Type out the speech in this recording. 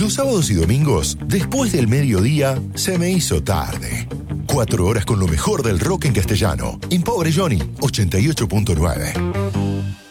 Los sábados y domingos, después del mediodía, se me hizo tarde. 4 horas con lo mejor del rock en castellano. En Pobre Johnny, 88.9.